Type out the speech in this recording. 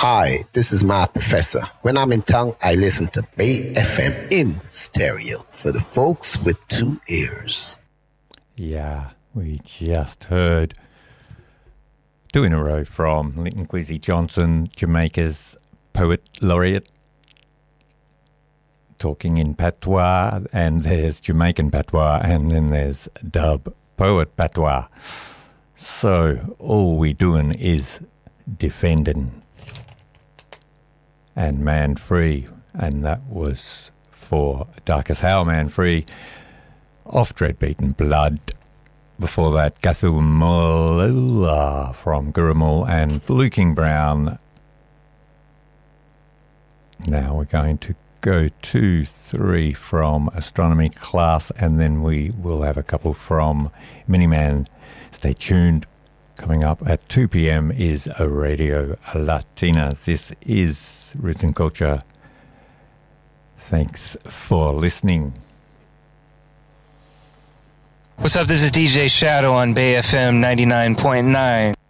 Hi, this is my professor. When I'm in town, I listen to Bay FM in stereo for the folks with 2 ears. Yeah, we just heard 2 in a row from Linton Kwesi Johnson, Jamaica's poet laureate, talking in patois, and there's Jamaican patois, and then there's dub poet patois. So all we doing is defending and Man Free, and that was for Darkest Hour, Man Free, off Dread Beaten Blood. Before that, Gathu Malula from Gurumul and Blue King Brown. Now we're going to go 2, 3 from Astronomy Class, and then we will have a couple from Miniman. Stay tuned. Coming up at 2 p.m. is a Radio Latina. This is Rhythm Culture. Thanks for listening. What's up? This is DJ Shadow on Bay FM 99.9.